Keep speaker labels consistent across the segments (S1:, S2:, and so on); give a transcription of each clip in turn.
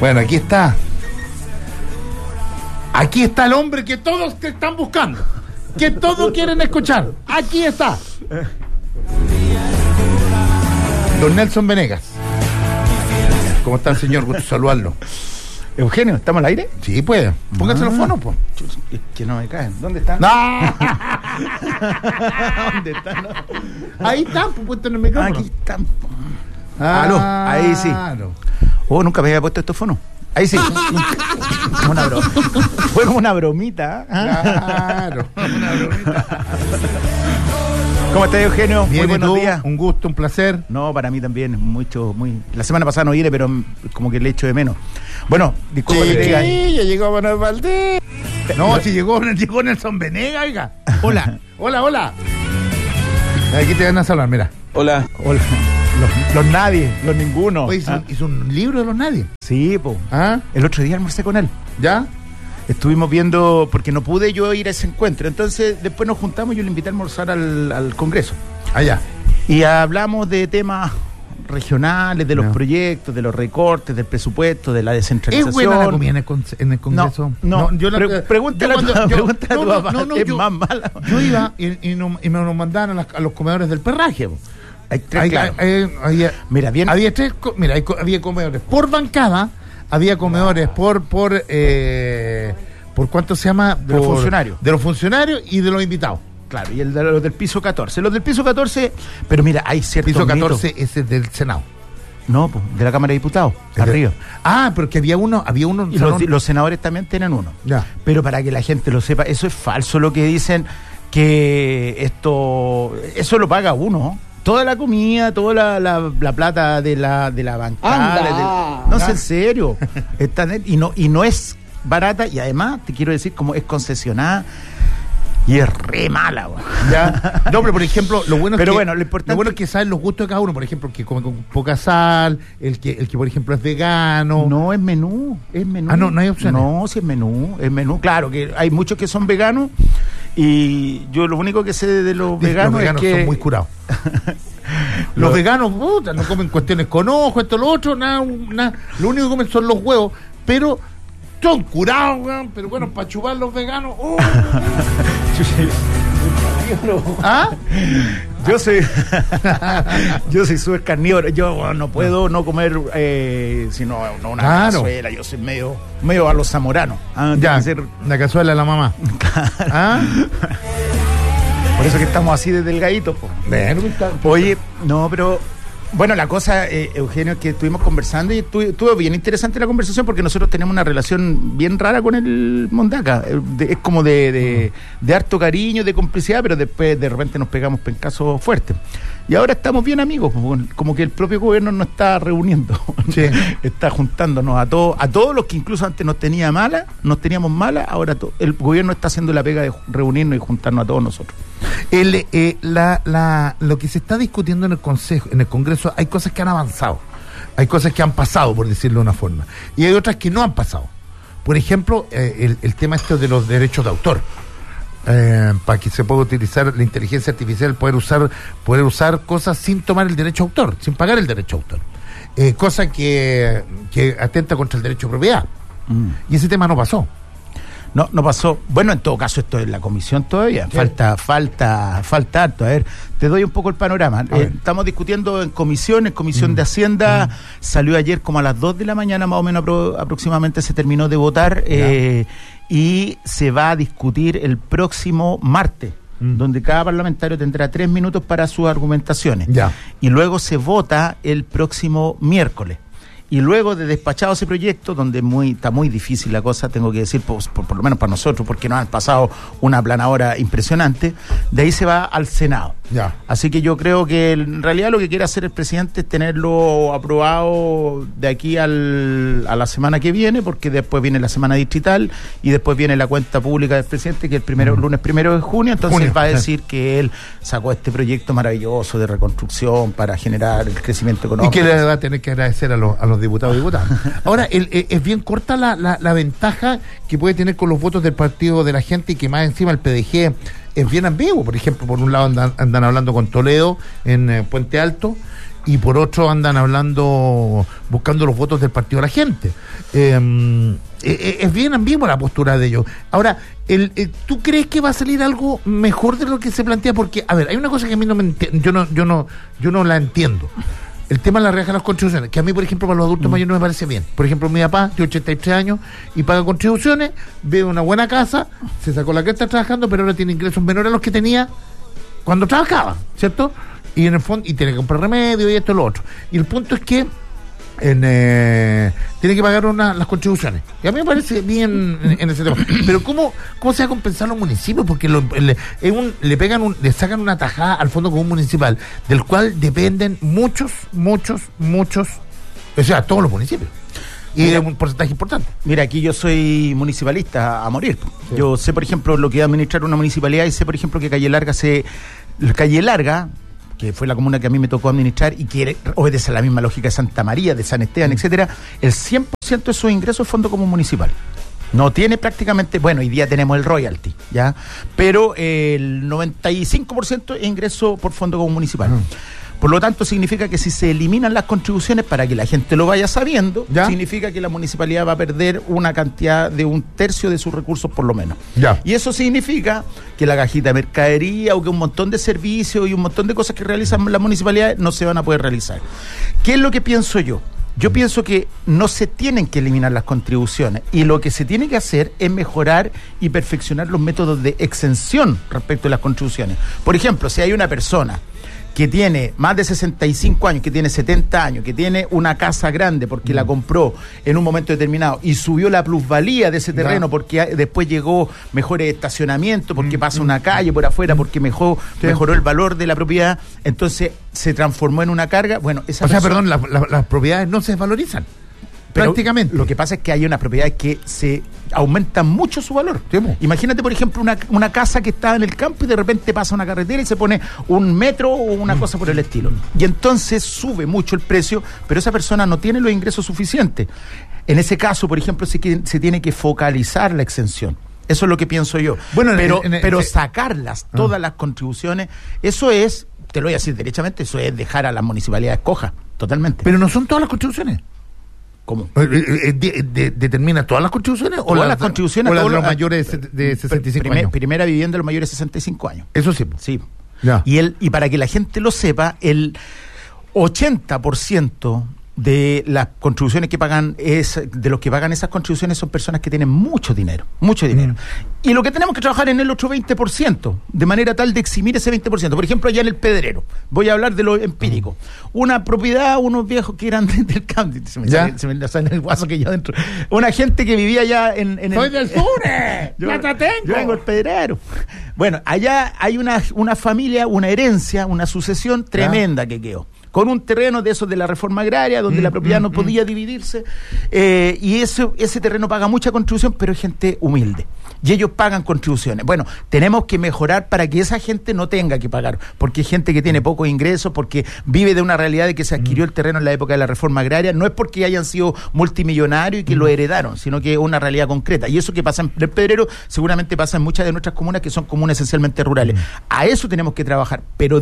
S1: Bueno, aquí está. Aquí está el hombre que todos te están buscando, que todos quieren escuchar. Aquí está. Don Nelson Venegas. ¿Cómo está el señor? Gusto saludarlo.
S2: Eugenio, ¿estamos al aire?
S1: Sí, puede. Pónganse los fonos, pues.
S2: Es que no me caen. ¿Dónde están?
S1: ¡No!
S2: ¿Dónde están?
S1: Ahí están, pues, puestos en el micrófono.
S2: Aquí están. Aló, ahí sí. Oh, nunca me había puesto estos fonos. Ahí sí. Como una broma. Fue como una bromita.
S1: Claro, una bromita.
S2: ¿Cómo estás, Eugenio?
S1: Bien,
S2: muy buenos días.
S1: Un gusto, un placer.
S2: No, para mí también, La semana pasada no vine, pero como que le echo de menos. Bueno, disculpa que te diga.
S1: Sí, ya llegó Manuel Valdés. No, si llegó Nelson Venegas, oiga. Hola, hola. Aquí te van a saludar, mira.
S2: Hola. Los nadie, los ninguno.
S1: Oye, hizo un libro de los nadie.
S2: Sí, po. El otro día almorcé con él.
S1: ¿Ya?
S2: Estuvimos viendo, porque no pude yo ir a ese encuentro, entonces después nos juntamos y yo le invité a almorzar al Congreso.
S1: Allá.
S2: Y hablamos de temas regionales, de los proyectos, de los recortes, del presupuesto, de la descentralización.
S1: ¿Es buena la comida en el Congreso?
S2: No, pregúntale a tu papá, es más mala.
S1: Yo iba y me lo mandaban a los comedores del perraje.
S2: Hay tres, claro.
S1: Mira, bien. Había comedores por bancada, había comedores por ¿cuánto se llama?
S2: De los funcionarios.
S1: De los funcionarios y de los invitados.
S2: Claro, y los del piso 14. Los del piso 14, pero mira, hay ciertos
S1: piso 14 mitos. Ese es del Senado.
S2: No, pues, de la Cámara de Diputados, arriba.
S1: Pero que había uno
S2: y los senadores también tienen uno.
S1: Ya.
S2: Pero para que la gente lo sepa, eso es falso lo que dicen, que eso lo paga uno. Toda la comida, toda la plata de la bancada. No, es en serio. Y no es barata, y además, te quiero decir, como es concesionada, y es re mala, güey.
S1: ¿Ya? No, pero por ejemplo, lo bueno es que saben los gustos de cada uno. Por ejemplo, el que come con poca sal, el que por ejemplo es vegano.
S2: No, es menú.
S1: No hay opciones.
S2: No, sí es menú. Claro, que hay muchos que son veganos, y yo lo único que sé de los veganos es que
S1: son muy curados. Los veganos, no comen cuestiones con ojo, esto, lo otro, nada. Lo único que comen son los huevos, pero son curados, weón. Pero bueno, para chupar los veganos.
S2: Yo soy súper carnívoro. Yo no puedo no comer sino una cazuela. Yo soy medio a los zamoranos.
S1: La cazuela de la mamá.
S2: Por eso que estamos así de delgaditos. Oye, no, pero bueno, la cosa, Eugenio, es que estuvimos conversando y estuvo bien interesante la conversación, porque nosotros tenemos una relación bien rara con el Mondaca. Es como de harto cariño, de complicidad, pero después de repente nos pegamos pencazos fuertes. Y ahora estamos bien amigos, como que el propio gobierno nos está reuniendo. Sí. Está juntándonos a todos los que incluso antes nos teníamos mala, ahora el gobierno está haciendo la pega de reunirnos y juntarnos a todos nosotros.
S1: Lo que se está discutiendo en el Congreso, hay cosas que han avanzado, hay cosas que han pasado, por decirlo de una forma, y hay otras que no han pasado. Por ejemplo, el tema de los derechos de autor. Para que se pueda utilizar la inteligencia artificial, poder usar cosas sin tomar el derecho a autor, sin pagar el derecho a autor, cosa que atenta contra el derecho de propiedad. Y ese tema no pasó.
S2: No pasó. Bueno, en todo caso, esto es la comisión todavía. Sí. Falta harto. A ver, te doy un poco el panorama. Estamos discutiendo en comisión de Hacienda. Salió ayer como a las 2 de la mañana, más o menos aproximadamente, se terminó de votar. Y se va a discutir el próximo martes, donde cada parlamentario tendrá 3 minutos para sus argumentaciones. Y luego se vota el próximo miércoles. Y luego de despachado ese proyecto, donde está muy difícil la cosa, tengo que decir, por lo menos para nosotros, porque nos han pasado una aplanadora impresionante, de ahí se va al Senado. Así que yo creo que en realidad lo que quiere hacer el presidente es tenerlo aprobado de aquí a la semana que viene, porque después viene la semana distrital y después viene la cuenta pública del presidente, que el lunes 1 de junio, entonces va a decir que él sacó este proyecto maravilloso de reconstrucción para generar el crecimiento económico.
S1: Y que le va a tener que agradecer a los diputados y diputadas. Ahora, es bien corta la ventaja que puede tener con los votos del Partido de la Gente, y que más encima el PDG es bien ambiguo. Por ejemplo, por un lado andan hablando con Toledo en Puente Alto, y por otro andan hablando, buscando los votos del partido de la gente. Es bien ambigua la postura de ellos. Ahora, ¿tú crees que va a salir algo mejor de lo que se plantea? Porque, a ver, hay una cosa que a mí no me yo no la entiendo. El tema de la rebaja de las contribuciones, que a mí, por ejemplo, para los adultos mayores no me parece bien. Por ejemplo, mi papá, de 83 años, y paga contribuciones, ve una buena casa, se sacó la que está trabajando, pero ahora tiene ingresos menores a los que tenía cuando trabajaba, ¿cierto? Y en el fondo, y tiene que comprar remedio y esto y lo otro. Y el punto es que tiene que pagar las contribuciones. Y a mí me parece bien en ese tema. Pero ¿cómo se va a compensar los municipios? Porque le sacan una tajada al fondo común municipal, del cual dependen muchos, o sea, todos los municipios. Y de un porcentaje importante.
S2: Mira, aquí yo soy municipalista a morir. Sí. Yo sé, por ejemplo, lo que es administrar una municipalidad, y sé, por ejemplo, que Calle Larga, que fue la comuna que a mí me tocó administrar y que obedece a la misma lógica de Santa María, de San Esteban, etcétera, el 100% de sus ingresos es fondo común municipal. No tiene prácticamente, bueno, hoy día tenemos el royalty, ¿ya? Pero el 95% es ingreso por fondo común municipal. Por lo tanto, significa que si se eliminan las contribuciones, para que la gente lo vaya sabiendo, ¿ya? Significa que la municipalidad va a perder una cantidad de 1/3 de sus recursos por lo menos. ¿Ya? Y eso significa que la cajita de mercadería o que un montón de servicios y un montón de cosas que realizan las municipalidades no se van a poder realizar. ¿Qué es lo que pienso yo? Yo pienso que no se tienen que eliminar las contribuciones, y lo que se tiene que hacer es mejorar y perfeccionar los métodos de exención respecto a las contribuciones. Por ejemplo, si hay una persona que tiene más de 65 años, que tiene 70 años, que tiene una casa grande porque la compró en un momento determinado y subió la plusvalía de ese terreno porque después llegó mejores estacionamientos, porque pasa una calle por afuera, porque mejoró el valor de la propiedad, entonces se transformó en una carga. Bueno,
S1: las propiedades no se desvalorizan. Pero prácticamente.
S2: Lo que pasa es que hay unas propiedades que se aumentan mucho su valor. Imagínate, por ejemplo, una casa que estaba en el campo y de repente pasa una carretera y se pone un metro o una cosa por el estilo. Y entonces sube mucho el precio, pero esa persona no tiene los ingresos suficientes. En ese caso, por ejemplo, se tiene que focalizar la exención. Eso es lo que pienso yo. Bueno, pero sacarlas, todas las contribuciones, eso es, te lo voy a decir derechamente, eso es dejar a las municipalidades cojas, totalmente.
S1: Pero no son todas las contribuciones.
S2: ¿Cómo?
S1: ¿Determina todas las contribuciones?
S2: ¿O las contribuciones?
S1: ¿O las de los mayores de 65 años?
S2: Primera vivienda de los mayores de 65 años.
S1: Eso sí.
S2: Sí. Ya. Y para que la gente lo sepa, el 80% de las contribuciones que pagan, de los que pagan esas contribuciones, son personas que tienen mucho dinero. Y lo que tenemos que trabajar en el otro 20%, de manera tal de eximir ese 20%. Por ejemplo, allá en El Pedrero, voy a hablar de lo empírico. Una propiedad, unos viejos que eran del campo, se me sale el guaso que yo adentro. Una gente que vivía allá en
S1: ¡Soy del sur! ¡Plata tengo!
S2: Yo vengo del Pedrero. Bueno, allá hay una familia, una herencia, una sucesión tremenda que quedó, con un terreno de esos de la reforma agraria, donde la propiedad no podía dividirse, y ese terreno paga mucha contribución, pero es gente humilde, y ellos pagan contribuciones. Bueno, tenemos que mejorar para que esa gente no tenga que pagar, porque hay gente que tiene pocos ingresos, porque vive de una realidad de que se adquirió el terreno en la época de la reforma agraria, no es porque hayan sido multimillonarios y que lo heredaron, sino que es una realidad concreta, y eso que pasa en El Pedrero seguramente pasa en muchas de nuestras comunas, que son comunas esencialmente rurales. A eso tenemos que trabajar, pero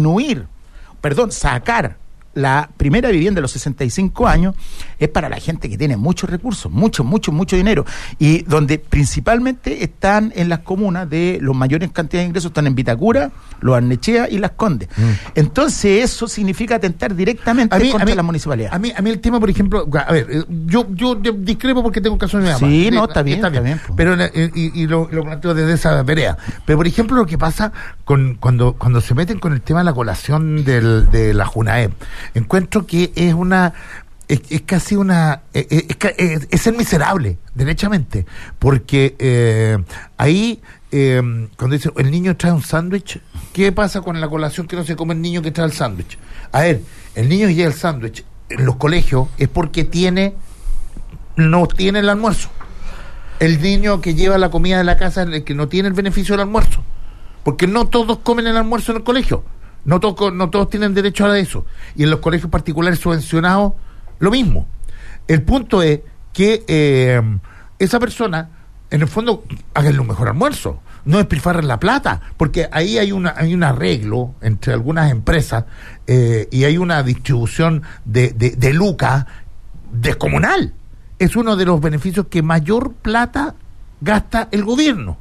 S2: sacar la primera vivienda de los 65 años es para la gente que tiene muchos recursos, mucho dinero, y donde principalmente están en las comunas de los mayores cantidades de ingresos, están en Vitacura, Los Arnechea y Las Condes. Entonces eso significa atentar directamente contra la municipalidad.
S1: A mí el tema, por ejemplo, a ver, yo discrepo porque tengo caso de mi mamá.
S2: Sí, no, está bien.
S1: Pero lo planteo desde esa vereda. Pero por ejemplo, lo que pasa cuando se meten con el tema de la colación de la JUNAEP, encuentro que es casi es ser miserable, derechamente, porque ahí cuando dice el niño trae un sándwich, ¿qué pasa con la colación que no se come el niño que trae el sándwich? A ver, el niño que lleva el sándwich en los colegios es porque no tiene el almuerzo. El niño que lleva la comida de la casa es el que no tiene el beneficio del almuerzo, porque no todos comen el almuerzo en el colegio. No todos tienen derecho a eso. Y en los colegios particulares subvencionados, lo mismo. El punto es que esa persona, en el fondo, háganle un mejor almuerzo. no despilfarren la plata, porque ahí hay un arreglo entre algunas empresas y hay una distribución de lucas descomunal. Es uno de los beneficios que mayor plata gasta el gobierno.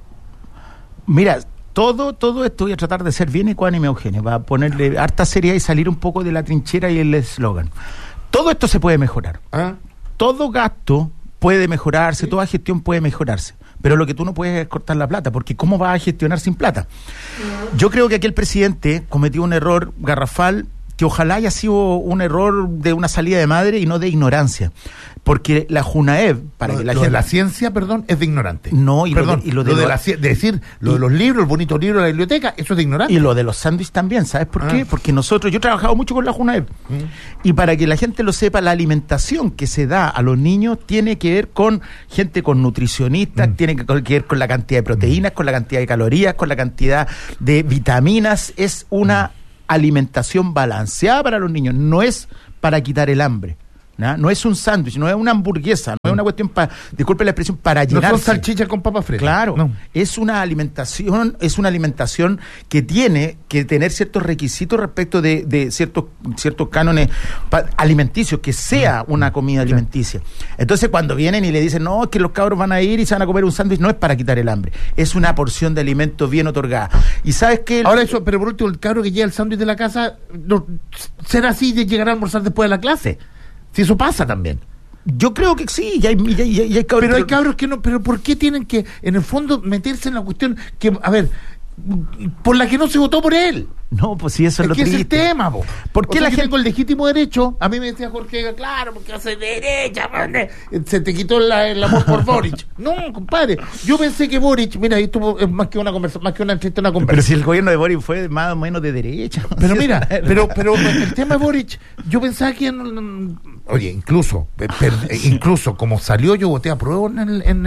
S2: Mira, todo esto voy a tratar de ser bien ecuánime, Eugenio, para ponerle harta seriedad y salir un poco de la trinchera y el eslogan. Todo esto se puede mejorar. Todo gasto puede mejorarse, toda gestión puede mejorarse. Pero lo que tú no puedes es cortar la plata, porque ¿cómo vas a gestionar sin plata? Yo creo que aquí el presidente cometió un error garrafal, que ojalá haya sido un error de una salida de madre y no de ignorancia. Porque la Junaev, para que la gente...
S1: de la ciencia, perdón, es de ignorante.
S2: No, y
S1: perdón,
S2: lo de
S1: los libros, el bonito libro de la biblioteca, eso es de ignorante.
S2: Y lo de los sándwiches también, ¿sabes por qué? Porque yo he trabajado mucho con la Junaev. Y para que la gente lo sepa, la alimentación que se da a los niños tiene que ver con gente, con nutricionistas, tiene que ver con la cantidad de proteínas, con la cantidad de calorías, con la cantidad de vitaminas. Es una alimentación balanceada para los niños, no es para quitar el hambre. No es un sándwich, no es una hamburguesa, no es una cuestión disculpe la expresión, para llenarse.
S1: No son salchichas con papas fritas.
S2: Claro, no. Es una alimentación que tiene que tener ciertos requisitos respecto de ciertos cánones alimenticios, que sea una comida alimenticia. Entonces cuando vienen y le dicen, no, es que los cabros van a ir y se van a comer un sándwich, no es para quitar el hambre, es una porción de alimento bien otorgada. Y sabes que...
S1: Ahora eso, pero por último, el cabro que lleva el sándwich de la casa, ¿será así de llegar a almorzar después de la clase? Si eso pasa también.
S2: Yo creo que sí, ya hay cabros.
S1: Pero hay cabros que no, pero ¿por qué tienen que, en el fondo, meterse en la cuestión que, a ver, por la que no se votó por él?
S2: No, pues sí, eso es lo triste.
S1: Es el tema, po.
S2: ¿Por qué la gente
S1: con el legítimo derecho? A mí me decía Jorge, claro, porque hace derecha, man, se te quitó el amor por Boric. No, compadre, yo pensé que Boric, mira, esto es más que una conversación, más que una entrevista, una conversación.
S2: Pero si el gobierno de Boric fue más o menos de derecha.
S1: Pero mira, pero el tema de Boric, yo pensaba que oye, incluso como salió, yo voté a prueba en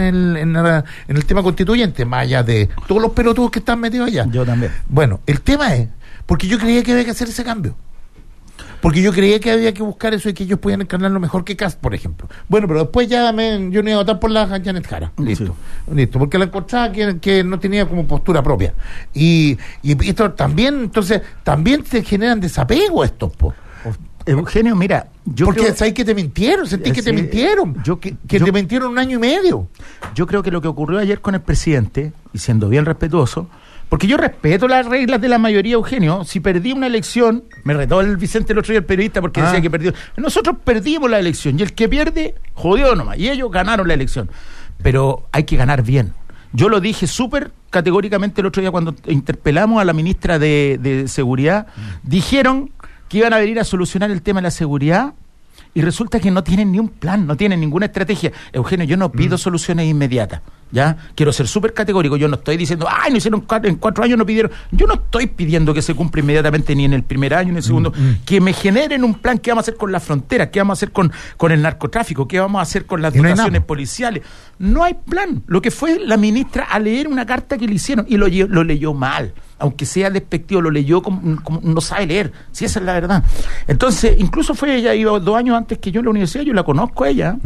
S1: el tema constituyente, más allá de todos los pelotudos que están metidos allá.
S2: Yo también.
S1: Bueno, el tema es, porque yo creía que había que hacer ese cambio. Porque yo creía que había que buscar eso y que ellos podían encarnarlo mejor que Kast, por ejemplo. Bueno, pero después yo no iba a votar por la Janet Jara. Listo, porque la encontraba que no tenía como postura propia. Y esto también, entonces, también se generan desapego estos, po.
S2: Eugenio, mira,
S1: porque sabes que te mintieron, sentí que te mintieron, te mintieron 1 año y medio.
S2: Yo creo que lo que ocurrió ayer con el presidente, y siendo bien respetuoso, porque yo respeto las reglas de la mayoría, Eugenio. Si perdí una elección, me retó el Vicente el otro día, el periodista, porque decía que perdió. Nosotros perdimos la elección y el que pierde, jodió nomás. Y ellos ganaron la elección. Pero hay que ganar bien. Yo lo dije súper categóricamente el otro día cuando interpelamos a la ministra de Seguridad. Dijeron que iban a venir a solucionar el tema de la seguridad y resulta que no tienen ni un plan, no tienen ninguna estrategia. Eugenio, yo no pido soluciones inmediatas, ¿ya? Quiero ser súper categórico. Yo no estoy diciendo, no hicieron en 4 años, no pidieron. Yo no estoy pidiendo que se cumpla inmediatamente ni en el primer año ni en el segundo. Que me generen un plan. ¿Qué vamos a hacer con las fronteras? ¿Qué vamos a hacer con el narcotráfico? ¿Qué vamos a hacer con las dotaciones policiales? No hay plan. Lo que fue la ministra a leer una carta que le hicieron y lo leyó mal. Aunque sea despectivo, lo leyó como no sabe leer, si esa es la verdad. Entonces, incluso ella iba 2 años antes que yo en la universidad, yo la conozco a ella,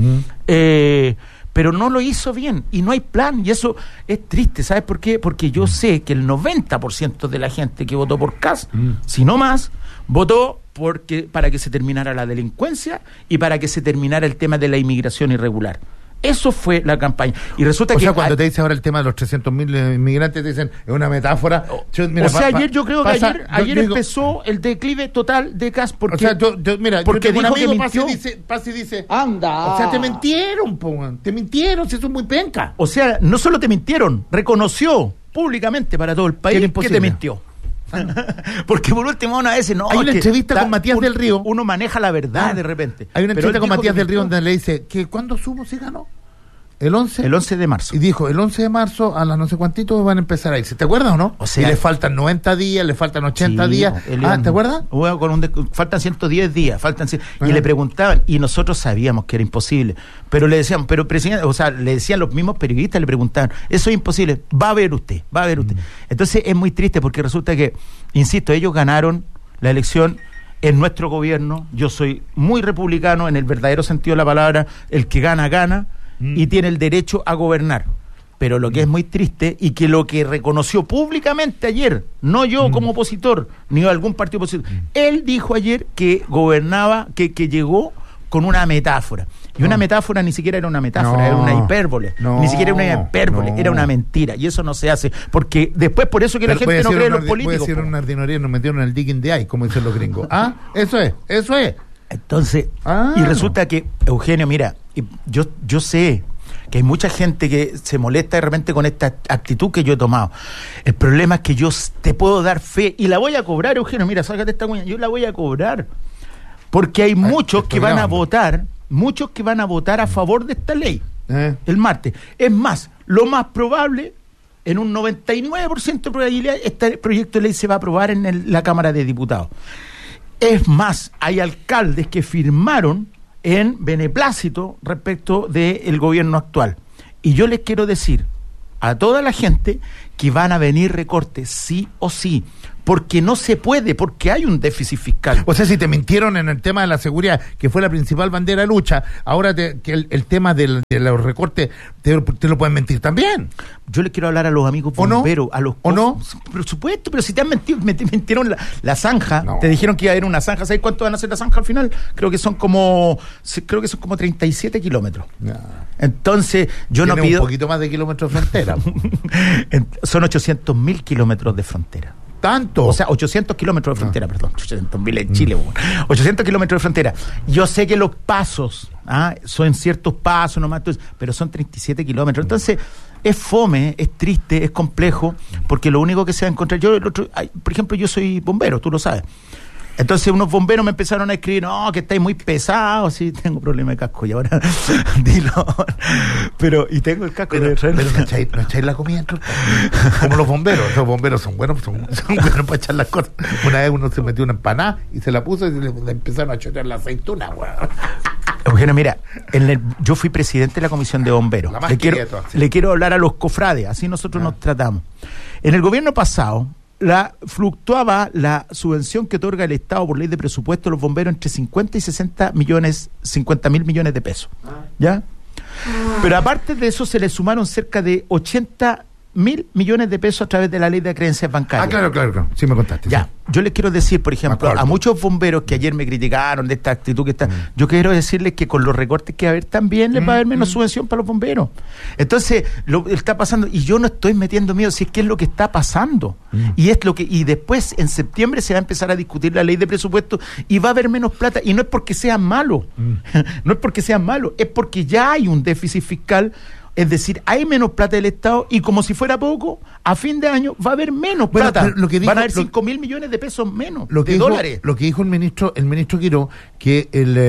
S2: pero no lo hizo bien, y no hay plan, y eso es triste, ¿sabes por qué? Porque yo sé que el 90% de la gente que votó por Kast, si no más, votó para que se terminara la delincuencia y para que se terminara el tema de la inmigración irregular. Eso fue la campaña. Y resulta que...
S1: cuando te dice ahora el tema de los 300.000 inmigrantes, te dicen, es una metáfora.
S2: Ayer yo creo que ayer empezó el declive total de Kast porque...
S1: porque dijo que mintió. Pasa y dice, anda. O sea, te mintieron, si eso es muy penca.
S2: O sea, no solo te mintieron, reconoció públicamente para todo el país que te mintió. Porque por último una vez
S1: hay una entrevista con Matías del Río.
S2: Uno maneja la verdad de repente.
S1: Hay una entrevista con Matías del Río donde le dice que ¿cuándo sumo si ganó? El 11
S2: de marzo.
S1: Y dijo, el 11 de marzo a las no sé cuantitos van a empezar a irse. ¿Te acuerdas o no?
S2: O sea,
S1: y le faltan 90 días, le faltan 80 días. ¿Te acuerdas?
S2: Faltan 110 días. Y le preguntaban, y nosotros sabíamos que era imposible. Pero le decían, presidente, le decían los mismos periodistas, le preguntaban, eso es imposible, va a ver usted. Entonces es muy triste porque resulta que, insisto, ellos ganaron la elección en nuestro gobierno. Yo soy muy republicano en el verdadero sentido de la palabra. El que gana, gana. Y tiene el derecho a gobernar. Pero lo que es muy triste y que lo que reconoció públicamente ayer, no yo como opositor, ni algún partido opositor, él dijo ayer que gobernaba, que llegó con una metáfora. Y una metáfora ni siquiera era una metáfora, era una hipérbole. Ni siquiera era una hipérbole, era una mentira. Y eso no se hace. Porque después, por eso que la gente no cree en los políticos.
S1: Puede ser una ordinaria, nos metieron en el digging de ahí, como dicen los gringos. Eso es.
S2: Entonces, y resulta que, Eugenio, mira, yo sé que hay mucha gente que se molesta de repente con esta actitud que yo he tomado. El problema es que yo te puedo dar fe y la voy a cobrar, Eugenio. Mira, sácate esta cuña, yo la voy a cobrar. Porque hay muchos que van a votar a favor de esta ley el martes. Es más, lo más probable, en un 99% de probabilidad, este proyecto de ley se va a aprobar en la Cámara de Diputados. Es más, hay alcaldes que firmaron en beneplácito respecto del gobierno actual. Y yo les quiero decir a toda la gente que van a venir recortes sí o sí, porque no se puede, porque hay un déficit fiscal.
S1: O sea, si te mintieron en el tema de la seguridad, que fue la principal bandera de lucha, ahora que el tema de los recortes te lo pueden mentir también.
S2: Yo les quiero hablar a los amigos bomberos, a los...
S1: ¿O no?
S2: Por supuesto, pero si te han mentido, mintieron la zanja, te dijeron que iba a haber una zanja. ¿Sabes cuánto van a ser la zanja al final? Creo que son como 37 kilómetros. No. Entonces, yo no pido...
S1: un poquito más de kilómetros de frontera.
S2: Son 800.000 kilómetros de frontera.
S1: ¿Tanto?
S2: O sea, 800 kilómetros de frontera, perdón, 800.000 en Chile, 800 kilómetros de frontera. Yo sé que los pasos, son ciertos pasos nomás, pero son 37 kilómetros. Entonces, es fome, es triste, es complejo, porque lo único que se va a encontrar... por ejemplo, yo soy bombero, tú lo sabes. Entonces unos bomberos me empezaron a escribir, no, que estáis muy pesados, sí, tengo problema de casco y ahora dilo. Y tengo el casco.
S1: Pero no echáis la comida dentro. Como los bomberos son buenos para echar las cosas. Una vez uno se metió una empanada y se la puso y le empezaron a chotear la aceituna, weón.
S2: Eugenio, mira, yo fui presidente de la comisión de bomberos. Le quiero hablar a los cofrades, así nosotros nos tratamos. En el gobierno pasado, fluctuaba la subvención que otorga el Estado por ley de presupuesto a los bomberos entre 50 y 50 mil millones de pesos. ¿Ya? Pero aparte de eso se le sumaron cerca de 80 mil millones de pesos a través de la ley de creencias bancarias.
S1: Claro. Sí me contaste.
S2: Ya.
S1: Sí.
S2: Yo les quiero decir, por ejemplo, a muchos bomberos que ayer me criticaron de esta actitud que está, yo quiero decirles que con los recortes que va a haber también les va a haber menos subvención para los bomberos. Entonces, está pasando, y yo no estoy metiendo miedo, si es que es lo que está pasando. Y después, en septiembre, se va a empezar a discutir la ley de presupuesto y va a haber menos plata, y no es porque sean malos, no es porque sean malos, es porque ya hay un déficit fiscal. Es decir, hay menos plata del Estado y como si fuera poco, a fin de año va a haber menos plata. Van a haber 5.000 millones de pesos menos de dólares.
S1: Lo que dijo el ministro Quiró, que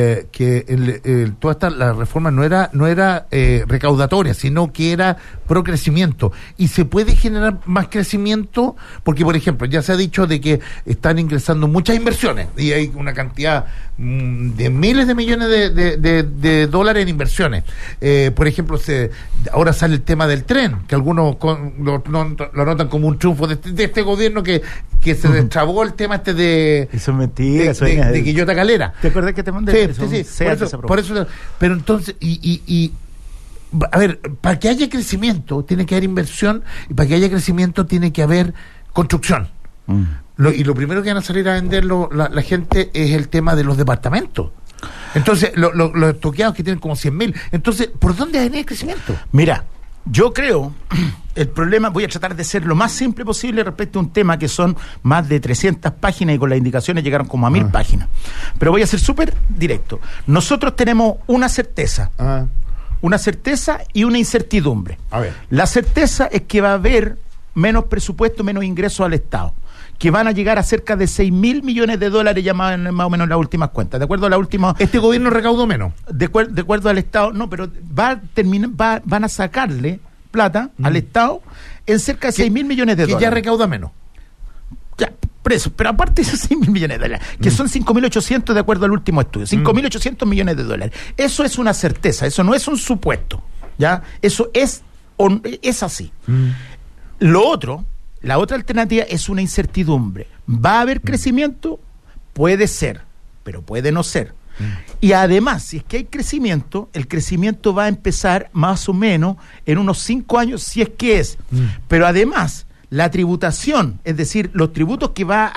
S1: toda la reforma no era recaudatoria, sino que era pro crecimiento. Y se puede generar más crecimiento porque, por ejemplo, ya se ha dicho de que están ingresando muchas inversiones y hay una cantidad de miles de millones de dólares en inversiones. Por ejemplo, ahora sale el tema del tren, que algunos lo notan como un triunfo de este gobierno que se destrabó el tema de...
S2: Eso es mentira.
S1: De Quillota Calera.
S2: ¿Te acuerdas que te mandé?
S1: Sí. Por eso, pero entonces, a ver, para que haya crecimiento tiene que haber inversión y para que haya crecimiento tiene que haber construcción. Y lo primero que van a salir a vender la gente es el tema de los departamentos. Entonces, los toqueados que tienen como 100.000. Entonces, ¿por dónde va a venir el crecimiento?
S2: Mira, yo creo, el problema, voy a tratar de ser lo más simple posible respecto a un tema que son más de 300 páginas y con las indicaciones llegaron como a 1.000 páginas. Pero voy a ser súper directo. Nosotros tenemos una certeza y una incertidumbre.
S1: A ver.
S2: La certeza es que va a haber menos presupuesto, menos ingresos al Estado, que van a llegar a cerca de 6.000 millones de dólares ya más o menos en las últimas cuentas. De acuerdo a la última...
S1: Este gobierno recaudó menos.
S2: De acuerdo al Estado, no, pero van a sacarle plata al Estado en cerca de 6.000 millones de dólares.
S1: Que ya recauda menos.
S2: Ya, preso. Pero aparte de esos 6.000 millones de dólares, que son 5.800 de acuerdo al último estudio, 5.800 millones de dólares. Eso es una certeza, eso no es un supuesto. ¿Ya? Eso es así. La otra alternativa es una incertidumbre. ¿Va a haber crecimiento? Puede ser, pero puede no ser. Y además, si es que hay crecimiento, el crecimiento va a empezar más o menos en unos 5 años, si es que es. Pero además, la tributación, es decir, los tributos que van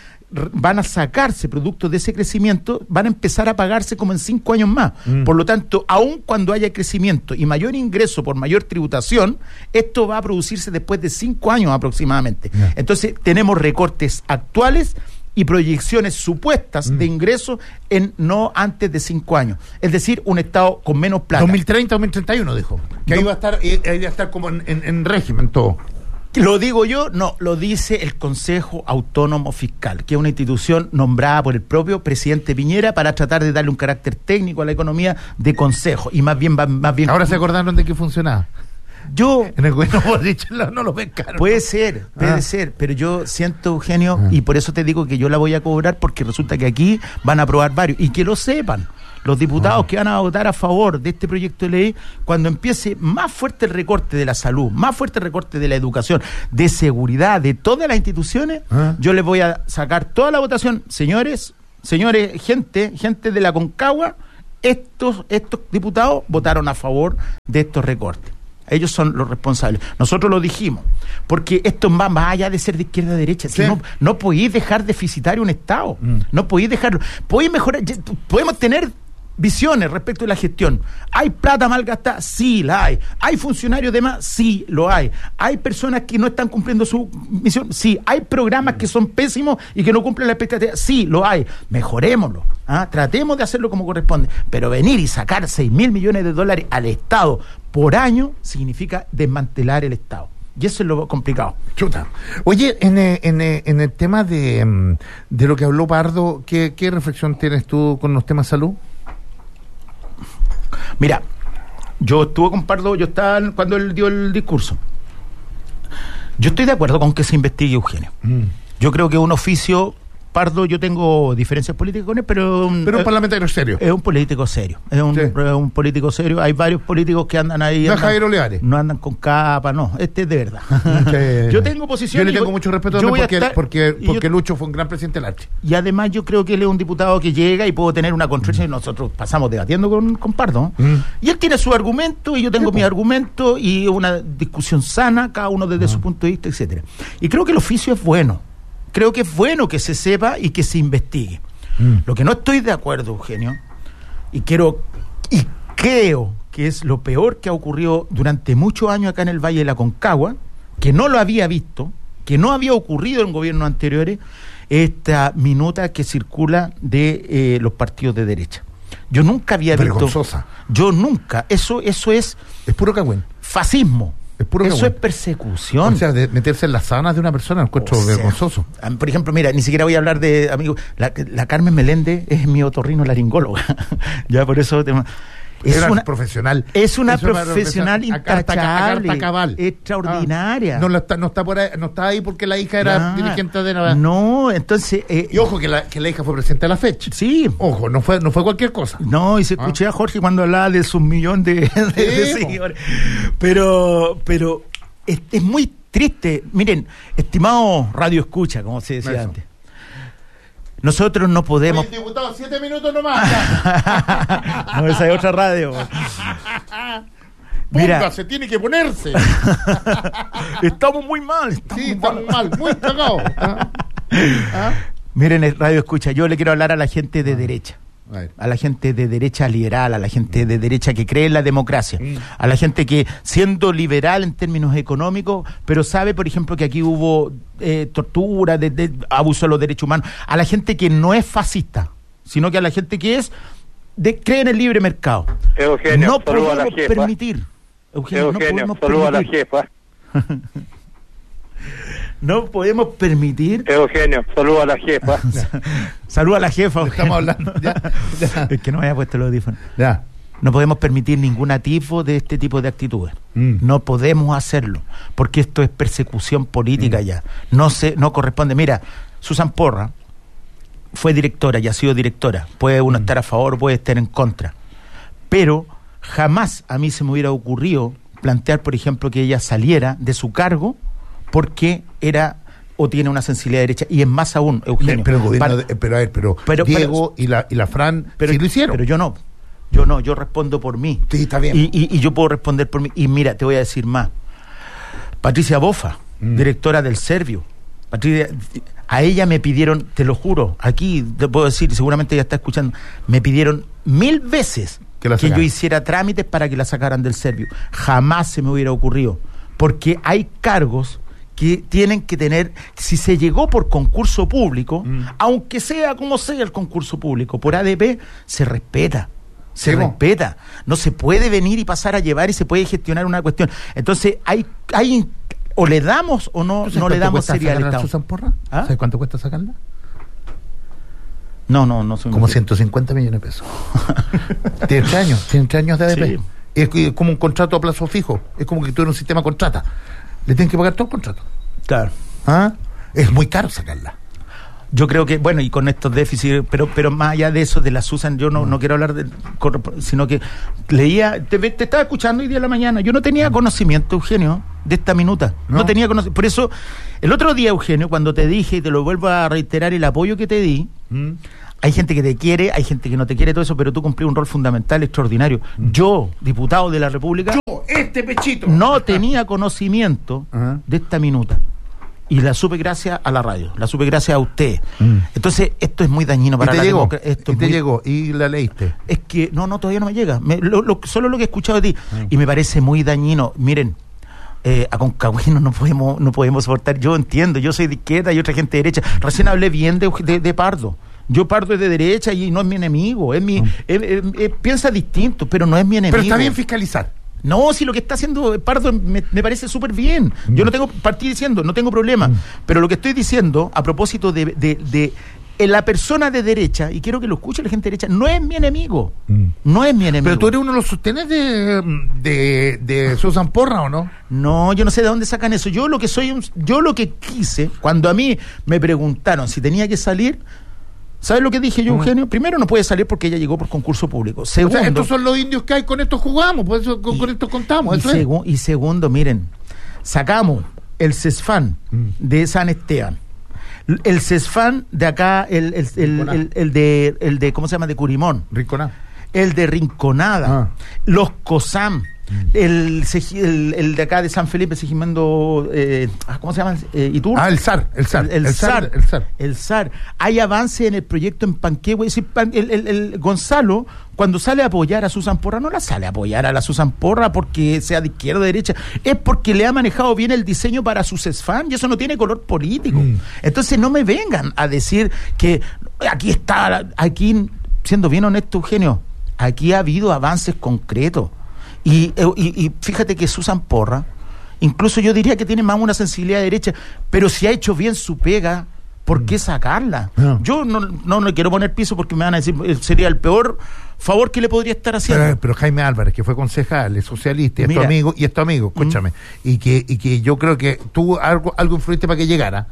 S2: a sacarse producto de ese crecimiento, van a empezar a pagarse como en 5 años más. Por lo tanto, aun cuando haya crecimiento y mayor ingreso por mayor tributación, esto va a producirse después de 5 años aproximadamente. Entonces, tenemos recortes actuales y proyecciones supuestas de ingresos en no antes de 5 años. Es decir, un Estado con menos plata.
S1: 2030, 2031 dijo. Que ahí va a estar como en régimen todo.
S2: ¿Lo digo yo? No, lo dice el Consejo Autónomo Fiscal, que es una institución nombrada por el propio presidente Piñera para tratar de darle un carácter técnico a la economía de consejo. Y más bien...
S1: Ahora se acordaron de que funcionaba.
S2: Yo...
S1: En el gobierno no lo ven caro.
S2: Puede ser, pero yo siento, Eugenio, y por eso te digo que yo la voy a cobrar, porque resulta que aquí van a aprobar varios. Y que lo sepan los diputados que van a votar a favor de este proyecto de ley, cuando empiece más fuerte el recorte de la salud, más fuerte el recorte de la educación, de seguridad, de todas las instituciones, yo les voy a sacar toda la votación. Señores, gente de la Concagua, estos diputados votaron a favor de estos recortes. Ellos son los responsables. Nosotros lo dijimos, porque esto va más allá de ser de izquierda a derecha. Si no podéis dejar deficitario un Estado. No podéis dejarlo. Podéis mejorar. Podemos tener visiones respecto de la gestión. ¿Hay plata mal gastada? Sí, la hay. ¿Hay funcionarios de más? Sí, lo hay. ¿Hay personas que no están cumpliendo su misión? Sí. ¿Hay programas que son pésimos y que no cumplen la expectativa? Sí, lo hay. Mejorémoslo. Tratemos de hacerlo como corresponde. Pero venir y sacar $6.000 millones al Estado por año significa desmantelar el Estado. Y eso es lo complicado.
S1: Chuta. Oye, en el tema de lo que habló Pardo, ¿qué reflexión tienes tú con los temas de salud?
S2: Mira, yo estuve con Pardo, yo estaba cuando él dio el discurso. Yo estoy de acuerdo con que se investigue, Eugenio. Yo creo que un oficio... Pardo, yo tengo diferencias políticas con él, pero
S1: un parlamentario serio.
S2: Es un político serio. Es un político serio. Hay varios políticos que andan ahí.
S1: No es Javier Oleares.
S2: No andan con capa, no. Este es de verdad. Yo tengo posición.
S1: Yo le tengo mucho respeto porque Lucho fue un gran presidente del Archi.
S2: Y además yo creo que él es un diputado que llega y puedo tener una controversia y nosotros pasamos debatiendo con Pardo. Y él tiene su argumento y yo tengo mi argumento y una discusión sana, cada uno desde su punto de vista, etcétera. Y creo que el oficio es bueno. Creo que es bueno que se sepa y que se investigue. Lo que no estoy de acuerdo, Eugenio, y creo que es lo peor que ha ocurrido durante muchos años acá en el Valle de la Concagua, que no lo había visto, que no había ocurrido en gobiernos anteriores, esta minuta que circula de los partidos de derecha. Yo nunca había
S1: vergonzosa.
S2: Visto... Yo nunca. Eso es...
S1: Es puro cagüín.
S2: Fascismo. Eso es persecución.
S1: O sea, de meterse en las sábanas de una persona, lo encuentro vergonzoso.
S2: Por ejemplo, mira, ni siquiera voy a hablar de amigos. La Carmen Meléndez es mi otorrinolaringóloga. Ya por eso
S1: es una profesional.
S2: Es una profesional intachable, extraordinaria.
S1: No está ahí porque la hija era dirigente de nada.
S2: No, entonces
S1: y ojo que la hija fue presidenta de la fecha.
S2: Sí.
S1: Ojo, no fue cualquier cosa.
S2: No, y se escuché a Jorge cuando hablaba de sus millones de seguidores. Pero es muy triste. Miren, estimado radio escucha, como se decía antes. Nosotros no podemos...
S1: Oye, diputado, 7 minutos nomás.
S2: No, esa es otra radio.
S1: Mira, se tiene que ponerse.
S2: Estamos muy mal.
S1: Estamos mal, muy cagados.
S2: Miren, el radio escucha, yo le quiero hablar a la gente de derecha. A la gente de derecha liberal, a la gente de derecha que cree en la democracia, a la gente que, siendo liberal en términos económicos, pero sabe, por ejemplo, que aquí hubo tortura, de abuso de los derechos humanos, a la gente que no es fascista, sino que a la gente que cree en el libre mercado.
S3: Eugenio,
S2: no podemos permitir.
S3: Eugenio, saluda a la jefa.
S2: No podemos permitir.
S3: Eugenio, saluda a la jefa.
S2: Saluda a la jefa.
S1: Estamos hablando. Ya.
S2: Es que no me haya puesto los audífonos.
S1: Ya.
S2: No podemos permitir ningún atisbo de este tipo de actitudes. No podemos hacerlo, porque esto es persecución política ya. No corresponde. Mira, Susan Porra fue directora y ha sido directora. Puede uno estar a favor, puede estar en contra. Pero jamás a mí se me hubiera ocurrido plantear, por ejemplo, que ella saliera de su cargo porque era o tiene una sensibilidad de derecha, y es más aún, Eugenio.
S1: Pero Diego y la Fran sí lo hicieron.
S2: Pero yo no, yo respondo por mí.
S1: Sí, está bien.
S2: Y yo puedo responder por mí. Y mira, te voy a decir más. Patricia Bofa, directora del Servio, a ella me pidieron, te lo juro, aquí te puedo decir, seguramente ella está escuchando, me pidieron 1000 veces que yo hiciera trámites para que la sacaran del Servio. Jamás se me hubiera ocurrido, porque hay cargos que tienen que tener, si se llegó por concurso público, aunque sea como sea el concurso público, por ADP, se respeta. Respeta. No se puede venir y pasar a llevar y se puede gestionar una cuestión. Entonces, hay o le damos o no le damos seriedad al Estado.
S1: ¿Susan Porra? ¿Sabes cuánto cuesta sacarla?
S2: No soy
S1: como 150 millones de pesos. Tiene 3 años de ADP. Sí. Es como un contrato a plazo fijo. Es como que tú en un sistema contrata. Le tienen que pagar todo el contrato.
S2: Claro.
S1: Es muy caro sacarla.
S2: Yo creo que, bueno, y con estos déficits, pero más allá de eso, de la Susan, yo no quiero hablar sino que leía, te estaba escuchando hoy día de la mañana, yo no tenía conocimiento, Eugenio, de esta minuta. No tenía conocimiento. Por eso, el otro día, Eugenio, cuando te dije, y te lo vuelvo a reiterar, el apoyo que te di, hay gente que te quiere, hay gente que no te quiere, todo eso, pero tú cumplís un rol fundamental, extraordinario. Yo, diputado de la República,
S1: pechito,
S2: no tenía conocimiento de esta minuta. Y la supe gracias a la radio, la supe gracias a usted. Entonces, esto es muy dañino para la democracia.
S1: ¿Y te llegó? ¿Y la leíste?
S2: Es que, no, todavía no me llega. Solo lo que he escuchado de ti. Y me parece muy dañino. Miren, a Concagüino no podemos soportar. Yo entiendo, yo soy de izquierda y otra gente de derecha. Recién hablé bien de Pardo. Yo Pardo es de derecha y no es mi enemigo. Piensa distinto, pero no es mi enemigo.
S1: Pero está bien fiscalizar.
S2: No, si lo que está haciendo Pardo me parece súper bien. Yo partí diciendo, no tengo problema. Pero lo que estoy diciendo, a propósito de la persona de derecha, y quiero que lo escuche la gente de derecha, no es mi enemigo. No es mi enemigo.
S1: Pero tú eres uno de los sostenes de Susan Porra, ¿o no?
S2: No, yo no sé de dónde sacan eso. Yo lo que quise, cuando a mí me preguntaron si tenía que salir, ¿sabes lo que dije yo, Eugenio? Primero, no puede salir porque ella llegó por concurso público. Segundo,
S1: estos son los indios que hay, con estos jugamos, por eso con estos contamos.
S2: Y segundo, miren, sacamos el CESFAN de San Esteban, el CESFAN de acá, el de ¿cómo se llama? De Curimón.
S1: Rinconada.
S2: El de Rinconada. Los COSAM. El de acá de San Felipe, Sigismundo, ¿cómo se llama? Itur.
S1: El SAR.
S2: El SAR. Hay avance en el proyecto en Panquehue. El Gonzalo, cuando sale a apoyar a Susan Porra, no la sale a apoyar a la Susan Porra porque sea de izquierda o de derecha, es porque le ha manejado bien el diseño para su CESFAN, y eso no tiene color político. Entonces no me vengan a decir que aquí, siendo bien honesto, Eugenio, aquí ha habido avances concretos. Y fíjate que Susan Porra, incluso yo diría que tiene más una sensibilidad de derecha, pero si ha hecho bien su pega, ¿por qué sacarla? No. Yo no le quiero poner piso porque me van a decir, sería el peor favor que le podría estar haciendo.
S1: Pero Jaime Álvarez, que fue concejal, es socialista, y es tu amigo, escúchame, y que yo creo que tuvo algo influente para que llegara.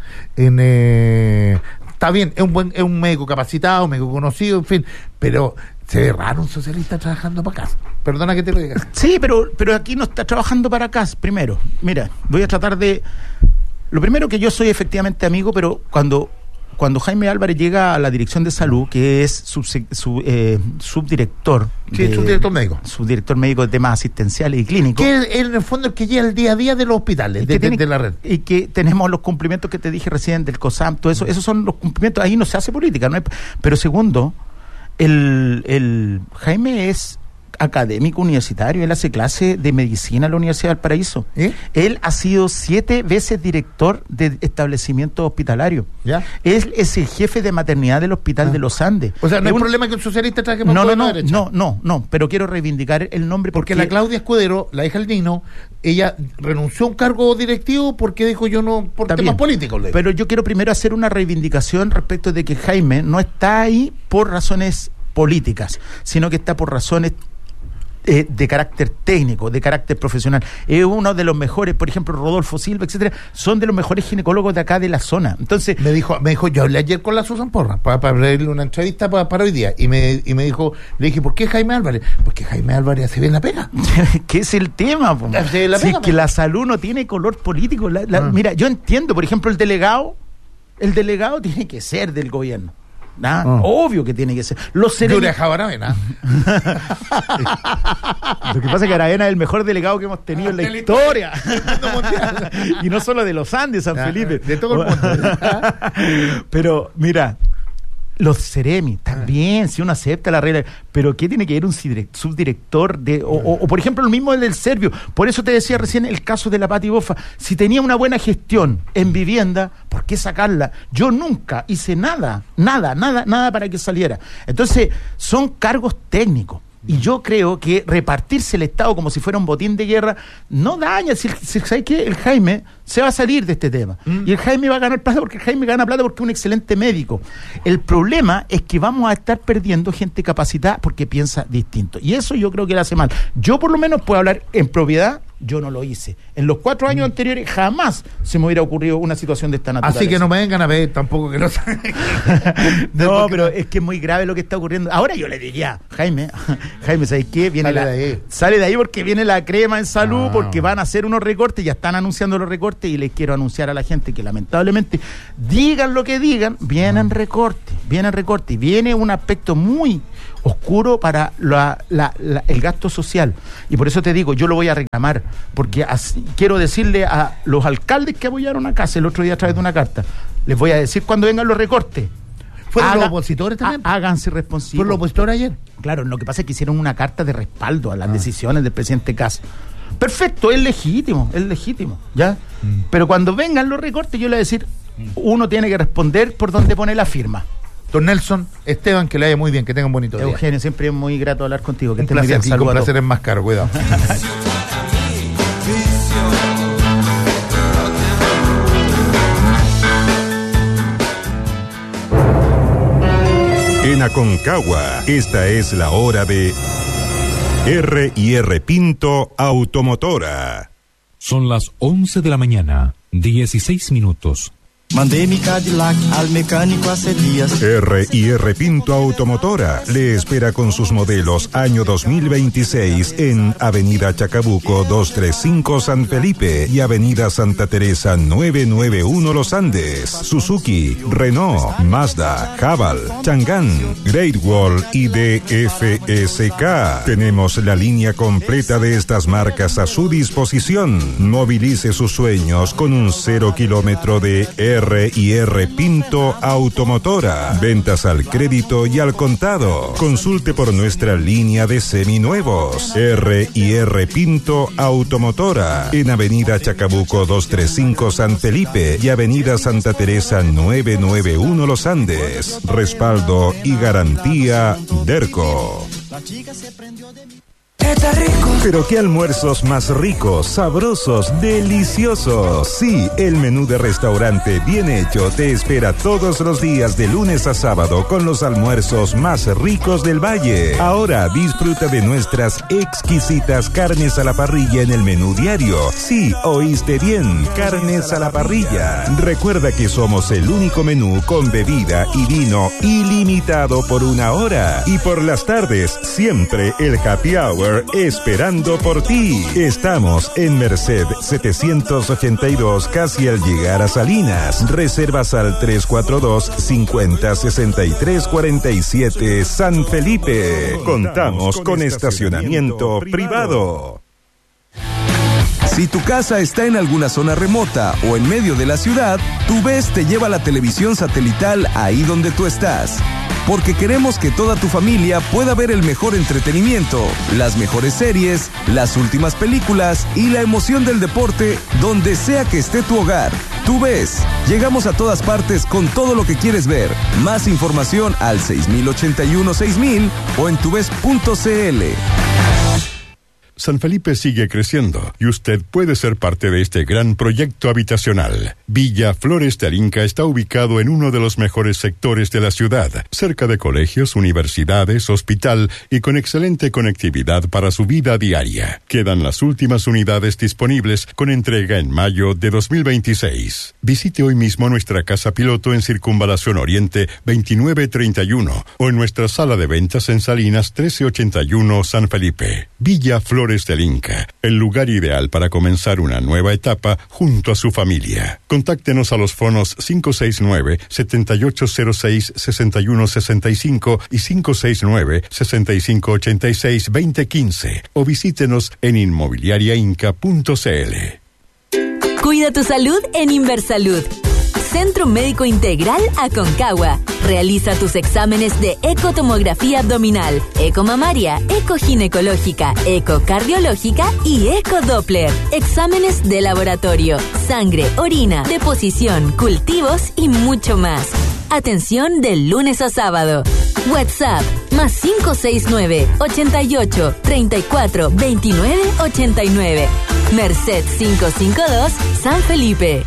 S1: Está bien, es un médico capacitado, un médico conocido, en fin, pero se ve raro un socialista trabajando para acá. Perdona que te lo diga.
S2: Sí, pero aquí no está trabajando para acá. Primero, mira, voy a tratar de... Lo primero, que yo soy efectivamente amigo, pero cuando Jaime Álvarez llega a la Dirección de Salud, que es subdirector...
S1: Sí, subdirector médico.
S2: Subdirector médico de temas asistenciales y clínicos.
S1: Que es en el fondo el que lleva el día a día de los hospitales, de la red.
S2: Y que tenemos los cumplimientos que te dije recién del COSAM, todo eso. Esos son los cumplimientos. Ahí no se hace política. Pero segundo, el Jaime es académico universitario, él hace clase de medicina en la Universidad del Paraíso. Él ha sido 7 veces director de establecimientos hospitalarios. Él es el jefe de maternidad del Hospital de los Andes.
S1: O sea, no hay problema que un socialista traje
S2: para la derecha. No, pero quiero reivindicar el nombre
S1: porque la Claudia Escudero, la hija del Nino, ella renunció a un cargo directivo porque dijo yo no, por temas políticos.
S2: Pero yo quiero primero hacer una reivindicación respecto de que Jaime no está ahí por razones políticas, sino que está por razones de carácter técnico, de carácter profesional. Es uno de los mejores, por ejemplo, Rodolfo Silva, etcétera, son de los mejores ginecólogos de acá de la zona. Entonces,
S1: me dijo, yo hablé ayer con la Susan Porras para abrirle una entrevista para hoy día, y me dijo, le dije, ¿por qué Jaime Álvarez? Porque Jaime Álvarez hace bien la pega.
S2: ¿Qué es el tema? Si es que la salud no tiene color político. Mira, yo entiendo, por ejemplo, el delegado tiene que ser del gobierno. Obvio que tiene que ser. Lo que pasa es que Aravena es el mejor delegado que hemos tenido en la historia. Y no solo de los Andes, San Felipe.
S1: De todo el mundo.
S2: Pero, mira, los Ceremi, también, si uno acepta la regla, pero ¿qué tiene que ver un subdirector o por ejemplo, el mismo del Servio? Por eso te decía recién el caso de la Pati Bofa. Si tenía una buena gestión en vivienda, ¿por qué sacarla? Yo nunca hice nada para que saliera. Entonces, son cargos técnicos. Y yo creo que repartirse el Estado como si fuera un botín de guerra no daña. ¿Sabes qué? El Jaime se va a salir de este tema. Y el Jaime va a ganar plata porque el Jaime gana plata porque es un excelente médico. El problema es que vamos a estar perdiendo gente capacitada porque piensa distinto. Y eso yo creo que le hace mal. Yo por lo menos puedo hablar en propiedad. Yo no lo hice. En los 4 años anteriores jamás se me hubiera ocurrido una situación de esta naturaleza.
S1: Así que no me vengan a ver tampoco que no saben.
S2: No, pero es que es muy grave lo que está ocurriendo. Ahora yo le diría, Jaime, ¿sabes qué? Sale de ahí porque viene la crema en salud, porque van a hacer unos recortes, ya están anunciando los recortes, y les quiero anunciar a la gente que lamentablemente, digan lo que digan, vienen recortes, y viene un aspecto muy oscuro para el gasto social. Y por eso te digo, yo lo voy a reclamar, porque quiero decirle a los alcaldes que apoyaron a Casa el otro día a través de una carta, les voy a decir cuando vengan los recortes.
S1: ¿Fueron los opositores también?
S2: Háganse responsables.
S1: ¿Fueron los opositores ayer?
S2: Claro, lo que pasa es que hicieron una carta de respaldo a las decisiones del presidente Casa. Perfecto, es legítimo, ¿ya? Pero cuando vengan los recortes, yo le voy a decir, uno tiene que responder por donde pone la firma.
S1: Don Nelson, Esteban, que le vaya muy bien, que tenga un bonito día.
S2: Eugenio, siempre es muy grato hablar contigo. Que
S1: un placer, muy bien. Un placer es más caro, cuidado.
S4: En Aconcagua, esta es la hora de R&R Pinto Automotora.
S5: Son las 11 de la mañana, 16 minutos.
S6: Mandé mi Cadillac al mecánico hace días.
S4: R&R Pinto Automotora le espera con sus modelos año 2026 en Avenida Chacabuco 235 San Felipe y Avenida Santa Teresa 991 Los Andes. Suzuki, Renault, Mazda, Haval, Chang'an, Great Wall y DFSK. Tenemos la línea completa de estas marcas a su disposición. Movilice sus sueños con un 0 kilómetro de R&R Pinto Automotora. Ventas al crédito y al contado. Consulte por nuestra línea de seminuevos. R&R Pinto Automotora. En Avenida Chacabuco 235 San Felipe y Avenida Santa Teresa 991 Los Andes. Respaldo y garantía Derco.
S6: Está rico.
S4: Pero qué almuerzos más ricos, sabrosos, deliciosos. Sí, el menú de restaurante bien hecho te espera todos los días de lunes a sábado con los almuerzos más ricos del valle. Ahora disfruta de nuestras exquisitas carnes a la parrilla en el menú diario. Sí, oíste bien, carnes a la parrilla. Recuerda que somos el único menú con bebida y vino ilimitado por 1 hora. Y por las tardes, siempre el happy hour esperando por ti. Estamos en Merced 782, casi al llegar a Salinas. Reservas al 342-50-63-47 San Felipe. Contamos con estacionamiento privado.
S7: Si tu casa está en alguna zona remota o en medio de la ciudad, TUVES te lleva la televisión satelital ahí donde tú estás. Porque queremos que toda tu familia pueda ver el mejor entretenimiento, las mejores series, las últimas películas y la emoción del deporte donde sea que esté tu hogar. TUVES, llegamos a todas partes con todo lo que quieres ver. Más información al 6081-6000 o en tuves.cl.
S8: San Felipe sigue creciendo y usted puede ser parte de este gran proyecto habitacional. Villa Flores del Inca está ubicado en uno de los mejores sectores de la ciudad, cerca de colegios, universidades, hospital y con excelente conectividad para su vida diaria. Quedan las últimas unidades disponibles con entrega en mayo de 2026. Visite hoy mismo nuestra casa piloto en Circunvalación Oriente 2931 o en nuestra sala de ventas en Salinas 1381 San Felipe. Villa Flores del Inca, el lugar ideal para comenzar una nueva etapa junto a su familia. Contáctenos a los fonos 569-7806-6165 y 569-6586-2015 o visítenos en inmobiliariainca.cl.
S9: Cuida tu salud en Inversalud. Centro Médico Integral Aconcagua. Realiza tus exámenes de ecotomografía abdominal, ecomamaria, ecoginecológica, ecocardiológica y ecodoppler. Exámenes de laboratorio, sangre, orina, deposición, cultivos y mucho más. Atención de lunes a sábado. WhatsApp +569 88 34 29 89. Merced 552, San Felipe.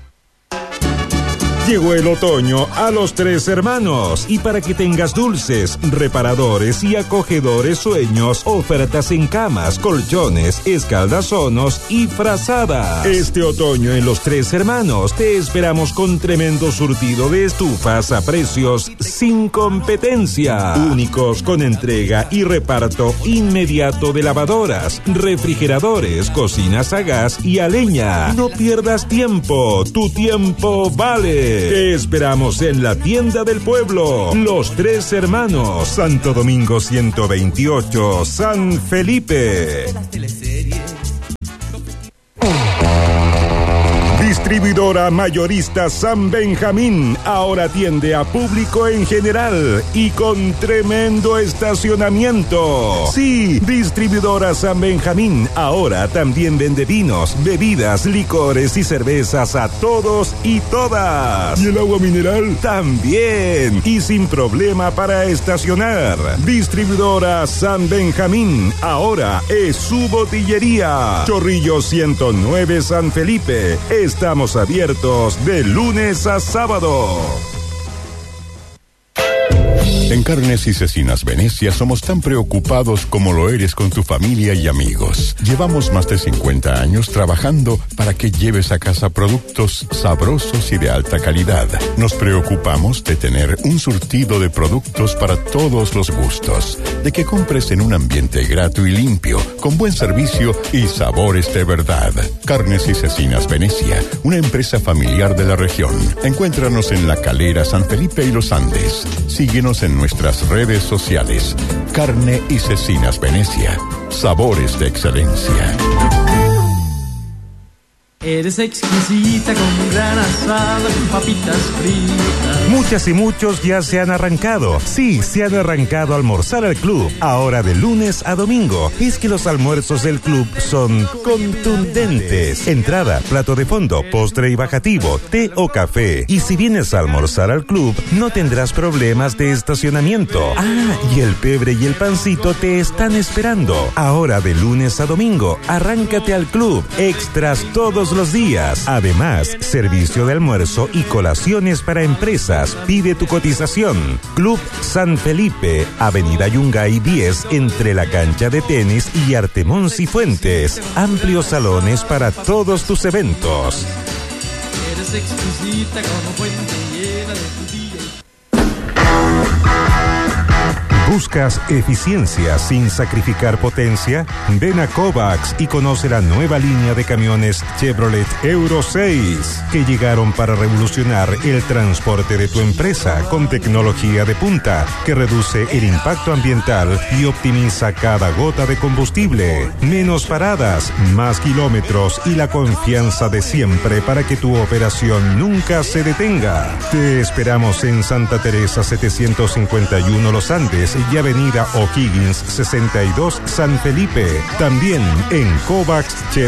S4: Llegó el otoño a Los Tres Hermanos y para que tengas dulces, reparadores y acogedores sueños, ofertas en camas, colchones, escaldazonos y frazadas. Este otoño en Los Tres Hermanos te esperamos con tremendo surtido de estufas a precios sin competencia. Únicos con entrega y reparto inmediato de lavadoras, refrigeradores, cocinas a gas y a leña. No pierdas tiempo, tu tiempo vale. Te esperamos en la tienda del pueblo, Los Tres Hermanos, Santo Domingo 128, San Felipe. Distribuidora mayorista San Benjamín ahora atiende a público en general y con tremendo estacionamiento. Sí, Distribuidora San Benjamín ahora también vende vinos, bebidas, licores y cervezas a todos y todas. ¿Y el agua mineral? También. Y sin problema para estacionar. Distribuidora San Benjamín ahora es su botillería. Chorrillo 109 San Felipe. Estamos abiertos de lunes a sábado.
S8: En Carnes y Cecinas Venecia somos tan preocupados como lo eres con tu familia y amigos. Llevamos más de 50 años trabajando para que lleves a casa productos sabrosos y de alta calidad. Nos preocupamos de tener un surtido de productos para todos los gustos, de que compres en un ambiente grato y limpio, con buen servicio y sabores de verdad. Carnes y Cecinas Venecia, una empresa familiar de la región. Encuéntranos en La Calera, San Felipe y Los Andes. Síguenos en nuestras redes sociales. Carne y Cecinas Venecia. Sabores de excelencia.
S6: Eres exquisita con un gran asado, con papitas fritas.
S4: Muchas y muchos ya se han arrancado. Sí, se han arrancado a almorzar al club. Ahora de lunes a domingo. Es que los almuerzos del club son contundentes. Entrada, plato de fondo, postre y bajativo, té o café. Y si vienes a almorzar al club, no tendrás problemas de estacionamiento. Ah, y el pebre y el pancito te están esperando. Ahora de lunes a domingo, arráncate al club. Extras todos los días. Además, servicio de almuerzo y colaciones para empresas. Pide tu cotización. Club San Felipe, Avenida Yungay 10, entre la cancha de tenis y Artemón Cifuentes. Amplios salones para todos tus eventos.
S6: Eres exquisita como fuente llena de tu día.
S4: ¿Buscas eficiencia sin sacrificar potencia? Ven a Kovacs y conoce la nueva línea de camiones Chevrolet Euro 6 que llegaron para revolucionar el transporte de tu empresa con tecnología de punta que reduce el impacto ambiental y optimiza cada gota de combustible. Menos paradas, más kilómetros y la confianza de siempre para que tu operación nunca se detenga. Te esperamos en Santa Teresa 751 Los Andes y Avenida O'Higgins 62 San Felipe. También en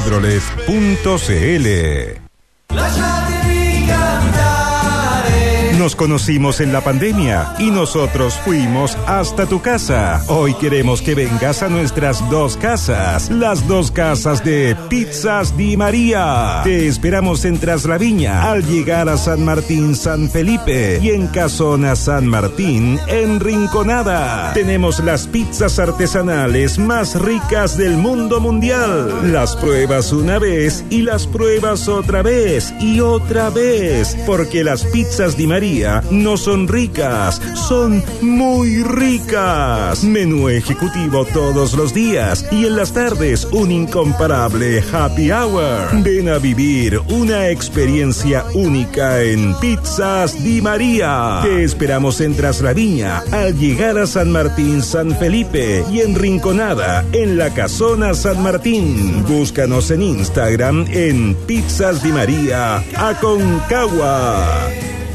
S4: covacschevrolet.cl. Nos conocimos en la pandemia y nosotros fuimos hasta tu casa. Hoy queremos que vengas a nuestras 2 casas, las 2 casas de Pizzas Di María. Te esperamos en Traslaviña al llegar a San Martín, San Felipe, y en Casona San Martín, en Rinconada. Tenemos las pizzas artesanales más ricas del mundo mundial. Las pruebas una vez y las pruebas otra vez y otra vez, porque las pizzas Di María no son ricas, son muy ricas. Menú ejecutivo todos los días y en las tardes un incomparable happy hour. Ven a vivir una experiencia única en Pizzas Di María. Te esperamos en Traslaviña al llegar a San Martín, San Felipe, y en Rinconada, en la Casona San Martín. Búscanos en Instagram en Pizzas Di María Aconcagua.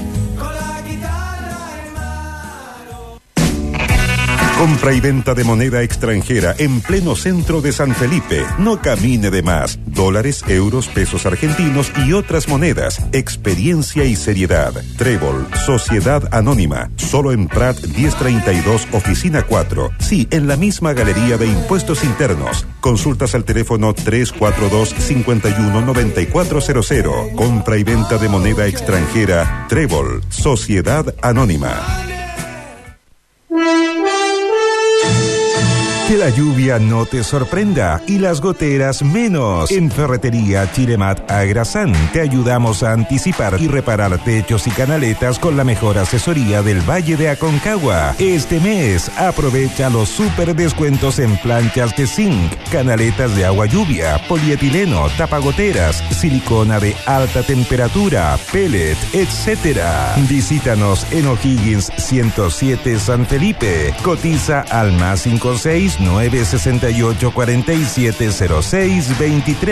S4: Compra y venta de moneda extranjera en pleno centro de San Felipe. No camine de más. Dólares, euros, pesos argentinos y otras monedas. Experiencia y seriedad. Trébol, Sociedad Anónima. Solo en Prat 1032, Oficina 4. Sí, en la misma Galería de Impuestos Internos. Consultas al teléfono 342-519400. Compra y venta de moneda extranjera. Trébol, Sociedad Anónima. Que la lluvia no te sorprenda y las goteras menos. En Ferretería Chilemat Agrasán te ayudamos a anticipar y reparar techos y canaletas con la mejor asesoría del Valle de Aconcagua. Este mes aprovecha los super descuentos en planchas de zinc, canaletas de agua lluvia, polietileno, tapagoteras, silicona de alta temperatura, pellet, etc. Visítanos en O'Higgins 107 San Felipe. Cotiza al +56 968 4706 23.